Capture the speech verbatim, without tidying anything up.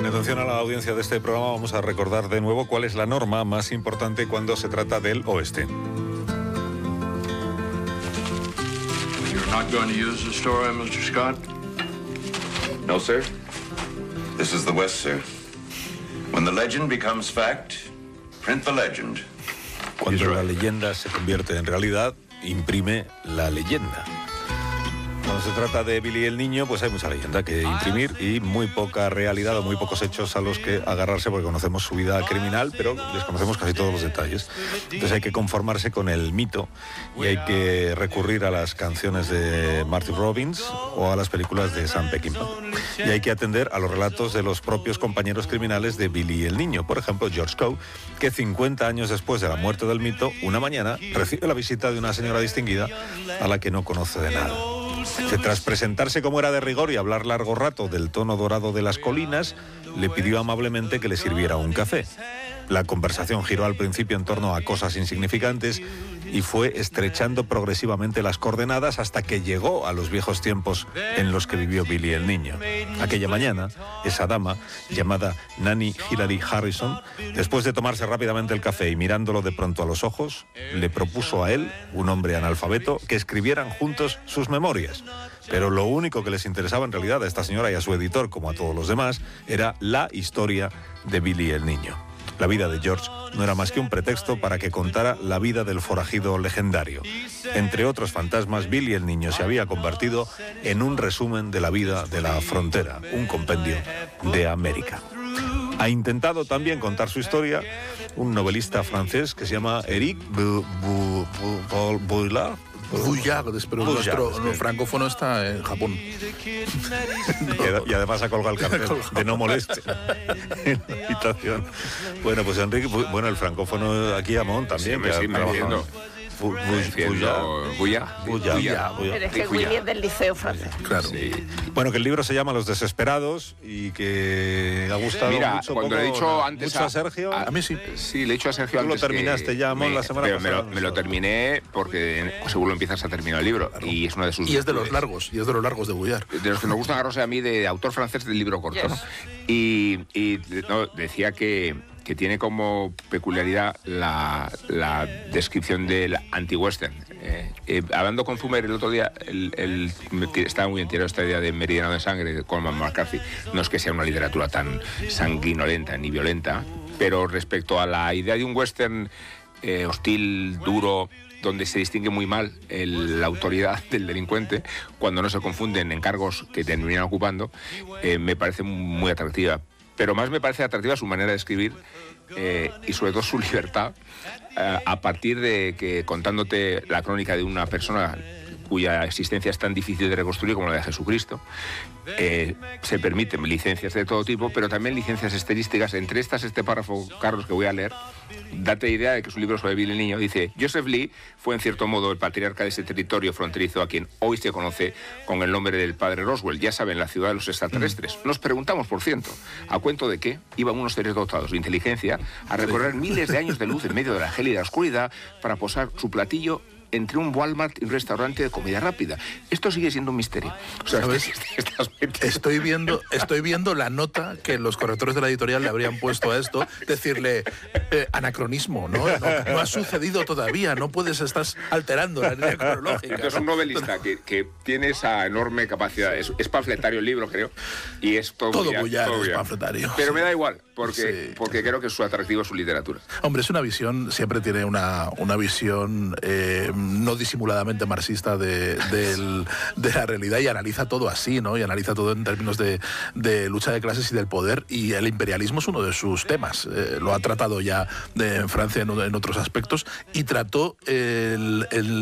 atención a la audiencia de este programa, vamos a recordar de nuevo cuál es la norma más importante cuando se trata del oeste. You're not going to use the story, mister Scott? No, sir. This is the West, sir. When the legend becomes fact, print the legend. Cuando la leyenda se convierte en realidad, imprime la leyenda. Cuando se trata de Billy el Niño, pues hay mucha leyenda que imprimir y muy poca realidad o muy pocos hechos a los que agarrarse, porque conocemos su vida criminal, pero desconocemos casi todos los detalles. Entonces hay que conformarse con el mito y hay que recurrir a las canciones de Marty Robbins o a las películas de Sam Peckinpah. Y hay que atender a los relatos de los propios compañeros criminales de Billy el Niño. Por ejemplo, George Coe, que cincuenta años después de la muerte del mito, una mañana recibe la visita de una señora distinguida a la que no conoce de nada. Que tras presentarse como era de rigor y hablar largo rato del tono dorado de las colinas, le pidió amablemente que le sirviera un café. La conversación giró al principio en torno a cosas insignificantes y fue estrechando progresivamente las coordenadas hasta que llegó a los viejos tiempos en los que vivió Billy el Niño. Aquella mañana, esa dama, llamada Nanny Hilary Harrison, después de tomarse rápidamente el café y mirándolo de pronto a los ojos, le propuso a él, un hombre analfabeto, que escribieran juntos sus memorias. Pero lo único que les interesaba en realidad a esta señora y a su editor, como a todos los demás, era la historia de Billy el Niño. La vida de George no era más que un pretexto para que contara la vida del forajido legendario. Entre otros fantasmas, Billy el Niño se había convertido en un resumen de la vida de la frontera, un compendio de América. Ha intentado también contar su historia un novelista francés que se llama Éric Boullard. Boullard, pero Boullard, nuestro no, francófono está en Japón. Y además ha colgado el cartel de no moleste en la habitación. Bueno, pues Enrique, bueno, el francófono aquí Amón también. Sí, me, sí, me entiendo. Boullard. Boullard. Boullard. Pero es que Willy es del liceo francés. Claro. Sí. Bueno, que el libro se llama Los Desesperados y que ha gustado Mira, mucho. cuando poco, le he dicho antes mucho a, a Sergio. A mí sí. Sí, le he dicho a Sergio Tú lo antes terminaste que ya, Amón, me, la semana pero pasada. Me lo, me lo terminé porque seguro empiezas a terminar el libro. Claro. Y es una de sus Y es de los virtudes. largos, y es de los largos de Boullard. De los que nos gustan agarrarse a mí, de autor francés del libro corto, Yes. ¿no? Y, y no, decía que, que tiene como peculiaridad la, la descripción del anti-western. Eh, eh, hablando con Zumer el otro día, el, el, estaba muy enterado esta idea de Meridiano de Sangre, de Cormac McCarthy. No es que sea una literatura tan sanguinolenta ni violenta, pero respecto a la idea de un western eh, hostil, duro, donde se distingue muy mal el, la autoridad del delincuente, cuando no se confunden en cargos que terminan ocupando, eh, me parece muy atractiva. Pero más me parece atractiva su manera de escribir eh, y sobre todo su libertad, eh, a partir de que, contándote la crónica de una persona cuya existencia es tan difícil de reconstruir como la de Jesucristo, eh, se permiten licencias de todo tipo, pero también licencias estilísticas. Entre estas, este párrafo, Carlos, que voy a leer, date idea de que su libro sobre Billy el Niño dice: Joseph Lee fue en cierto modo el patriarca de ese territorio fronterizo a quien hoy se conoce con el nombre del padre Roswell, ya saben, la ciudad de los extraterrestres. Nos preguntamos, por cierto, ¿a cuento de qué iban unos seres dotados de inteligencia a recorrer miles de años de luz en medio de la gélida oscuridad para posar su platillo entre un Walmart y un restaurante de comida rápida? Esto sigue siendo un misterio. O sea, ¿sabes? Estás Estoy viendo, estoy viendo la nota que los correctores de la editorial le habrían puesto a esto, decirle eh, anacronismo, ¿no? ¿no? No ha sucedido todavía, no puedes, estás alterando la línea cronológica. Entonces, ¿no? un novelista que, que tiene esa enorme capacidad, es, es panfletario el libro, creo, y es todo, Todo Boullard, Boullard todo es Boullard. panfletario. Pero Sí. me da igual, porque, Sí. porque creo que su atractivo es su literatura. Hombre, es una visión, siempre tiene una, una visión eh, no disimuladamente marxista de, del, de la realidad, y analiza todo así, ¿no? Y analiza todo en términos de, de lucha de clases y del poder, y el imperialismo es uno de sus temas. Eh, lo ha tratado ya de, en Francia en, en otros aspectos, y trató el, el